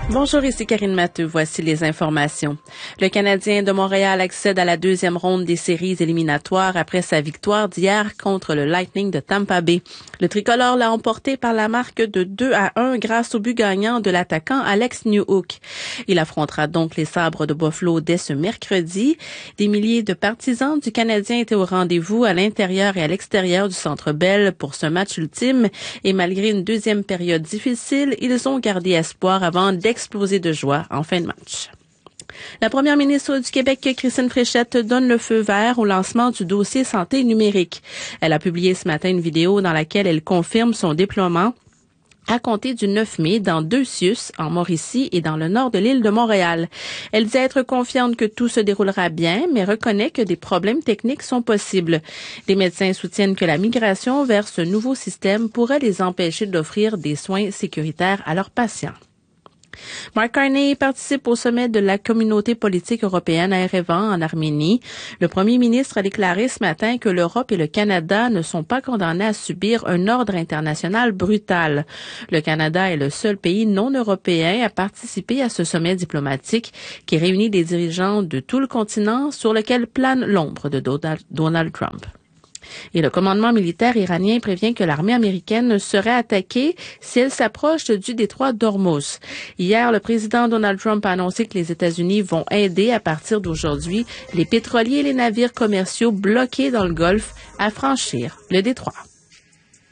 Bonjour, ici Karine Matteux. Voici les informations. Le Canadien de Montréal accède à la deuxième ronde des séries éliminatoires après sa victoire d'hier contre le Lightning de Tampa Bay. Le tricolore l'a emporté par la marque de 2-1 grâce au but gagnant de l'attaquant Alex Newhook. Il affrontera donc les Sabres de Buffalo dès ce mercredi. Des milliers de partisans du Canadien étaient au rendez-vous à l'intérieur et à l'extérieur du Centre Bell pour ce match ultime et malgré une deuxième période difficile, ils ont gardé espoir avant d'exploser de joie en fin de match. La première ministre du Québec, Christine Fréchette, donne le feu vert au lancement du dossier santé numérique. Elle a publié ce matin une vidéo dans laquelle elle confirme son déploiement à compter du 9 mai dans 2 CIUS, en Mauricie et dans le nord de l'île de Montréal. Elle dit être confiante que tout se déroulera bien, mais reconnaît que des problèmes techniques sont possibles. Les médecins soutiennent que la migration vers ce nouveau système pourrait les empêcher d'offrir des soins sécuritaires à leurs patients. Mark Carney participe au sommet de la communauté politique européenne à Erevan, en Arménie. Le premier ministre a déclaré ce matin que l'Europe et le Canada ne sont pas condamnés à subir un ordre international brutal. Le Canada est le seul pays non européen à participer à ce sommet diplomatique qui réunit des dirigeants de tout le continent sur lequel plane l'ombre de Donald Trump. Et le commandement militaire iranien prévient que l'armée américaine serait attaquée si elle s'approche du détroit d'Ormuz. Hier, le président Donald Trump a annoncé que les États-Unis vont aider à partir d'aujourd'hui les pétroliers et les navires commerciaux bloqués dans le Golfe à franchir le détroit.